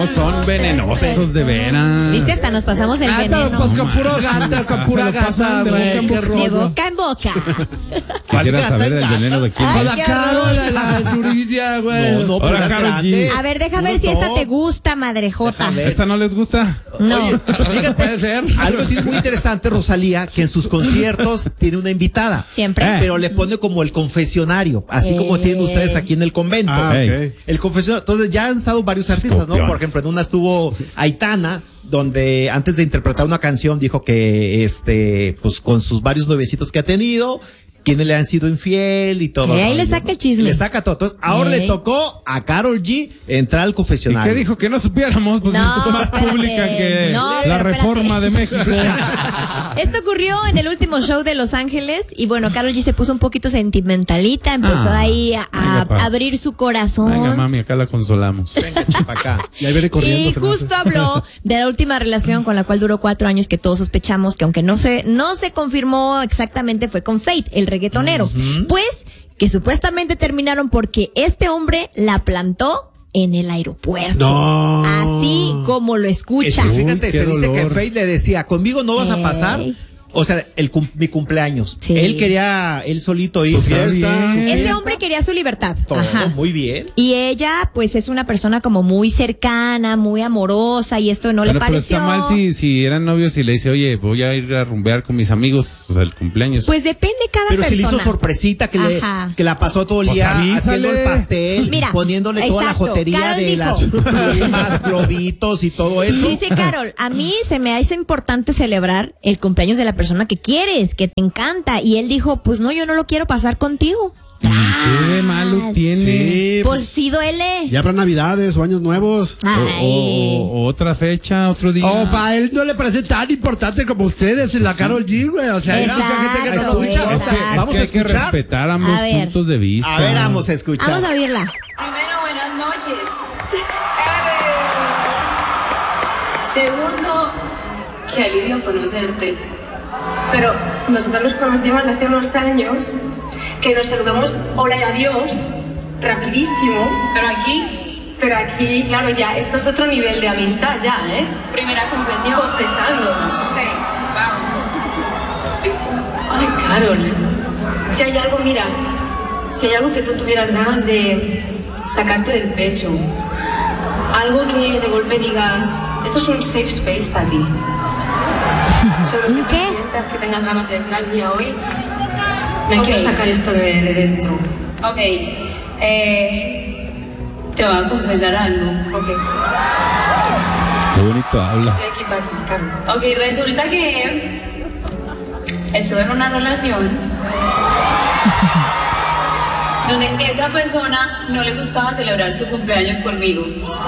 No, son venenosos de veras. Viste, hasta nos pasamos el veneno. Pero pues con puro gata, con pura gata, güey. De boca en boca. Quisiera saber el veneno de quién. Ay, La qué Carol, la Yuridia, güey. No, Ahora, puras Karol G. grandes. A ver, deja ver si esta te gusta, madre Jota. ¿Esta no les gusta? No. Oye, fíjate, Puede ser. algo tiene muy interesante Rosalía, que en sus conciertos tiene una invitada. Siempre. Pero le pone como el confesionario, así como tienen ustedes aquí en el convento. ok. El confesionario. Entonces ya han estado varios artistas, ¿no? Escorpión. Por ejemplo, en una estuvo Aitana, donde antes de interpretar una canción dijo que pues con sus varios nuevecitos que ha tenido, quienes le han sido infiel y todo. Ahí le saca el chisme. Le saca todo. Entonces, ahora le tocó a Karol G entrar al ¿Y confesionario. qué dijo? Que no supiéramos, pues No, es más espérate. pública que No, la pero Reforma de México. Esto ocurrió en el último show de Los Ángeles y bueno, Karol G se puso un poquito sentimentalita, empezó ahí a venga, pa. abrir su corazón. Venga, mami, acá la consolamos. Venga, chipa acá. Y ahí viene corriendo. Y se me hace. justo habló de la última relación con la cual duró 4 años, que todos sospechamos que aunque no se confirmó exactamente, fue con Fate, el reggaetonero. Pues que supuestamente terminaron porque este hombre la plantó en el aeropuerto. No. Así como lo Es escucha. que fíjate, Uy, qué se dice dolor. que Faith le decía, conmigo no vas a pasar. Ey. O sea, mi cumpleaños. Sí. Él quería, él solito ir. Su fiesta. Ese hombre quería su libertad. Todo Ajá. muy bien. Y ella, pues, es una persona como muy cercana, muy amorosa, y esto no Bueno, le pero pareció. está mal si eran novios y le dice, oye, voy a ir a rumbear con mis amigos, o sea, el cumpleaños. Pues depende cada Pero persona. si le hizo sorpresita Ajá. que la pasó todo el Pues día avísale. haciendo el pastel, Mira, poniéndole toda la exacto. jotería Karol de dijo. las plumas, globitos y todo eso. Dice Carol, a mí se me hace importante celebrar el cumpleaños de la persona que quieres, que te encanta. Y él dijo, pues no, yo no lo quiero pasar contigo. ¿Qué de malo tiene? Sí, Pues sí duele. ya habrá navidades o años nuevos. Ay. O otra fecha, otro día. Oh, para él no le parece tan importante como ustedes en la Karol G, güey. O sea, hay mucha gente que no Exacto, lo escucha. Es que, exacto. Vamos es que a hay que escuchar. respetar ambos A ver. puntos de vista. A ver, vamos a escuchar. Vamos a oírla. Primero, buenas noches. Segundo, qué alivio conocerte. Pero nosotros nos conocemos hace unos años, que nos saludamos hola y adiós, rapidísimo. Pero aquí, claro, ya, esto es otro nivel de amistad ya, ¿eh? Primera confesión. Confesándonos. Sí, vamos. Ay, Carol, si hay algo, mira, si hay algo que tú tuvieras ganas de sacarte del pecho, algo que de golpe digas, esto es un safe space para ti. Solo que ¿Qué? tú sientas que tengas ganas de entrar el día hoy, me quiero sacar esto de dentro. Ok. Te voy a confesar algo. Ok, Qué bonito habla. estoy aquí para ti, Carol. Ok, resulta que estuve en una relación donde esa persona no le gustaba celebrar su cumpleaños conmigo.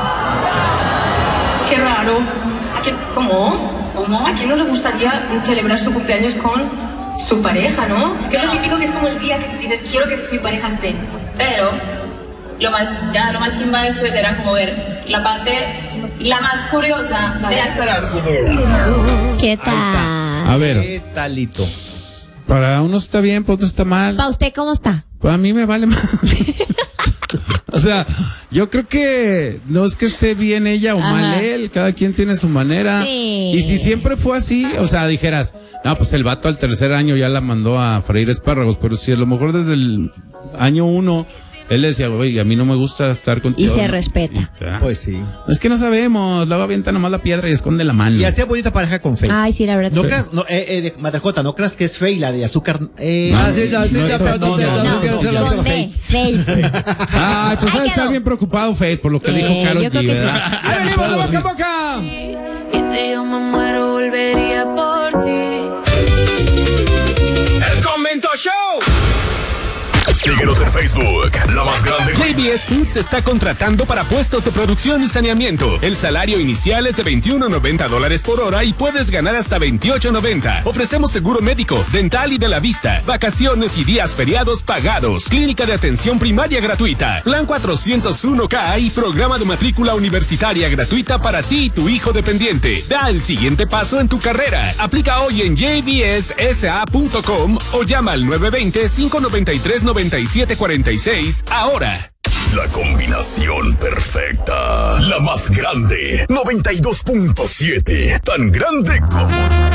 Qué raro. ¿A quién, cómo? ¿A quién no le gustaría celebrar su cumpleaños con su pareja, no? Que es lo típico, que es como el día que dices, quiero que mi pareja esté. Pero lo más chimba después era como ver la parte, la más curiosa de la esperar. ¿Qué tal? A ver, ¿Qué talito? para unos está bien, para otros está mal. ¿Para usted cómo está? Para mí me vale más. O sea, yo creo que no es que esté bien ella o mal Ajá. él, cada quien tiene su manera. Sí. Y si siempre fue así, o sea, dijeras, no, pues el vato al tercer año ya la mandó a freír espárragos, pero si a lo mejor desde el año 1 él le decía, oye, a mí no me gusta estar contigo. Y se respeta. Y ya. Pues sí. Es que no sabemos, la va avienta nomás la piedra y esconde la mano. Y hacía bonita pareja con Faith. Ay, sí, la verdad. No sí. creas, Madre Jota, no creas que es Faith la de azúcar. Ah, sí, no, sí, no, ya, no, pero no, no, Con D, Faith. Ay, pues Ahí debe estar quedó. bien preocupado, Faith, por lo que dijo Karol yo creo G, que sí. ¿verdad? ¡Ahí venimos de boca a boca! Y si yo me muero, volvería por ti. El Convento Show. Síguenos en Facebook, la más grande. JBS Foods está contratando para puestos de producción y saneamiento. El salario inicial es de $21.90 por hora y puedes ganar hasta $28.90. Ofrecemos seguro médico, dental y de la vista, vacaciones y días feriados pagados, clínica de atención primaria gratuita, plan 401K y programa de matrícula universitaria gratuita para ti y tu hijo dependiente. Da el siguiente paso en tu carrera. Aplica hoy en jbssa.com o llama al 920-593-9746 ahora. La combinación perfecta. La más grande. 92.7. Tan grande como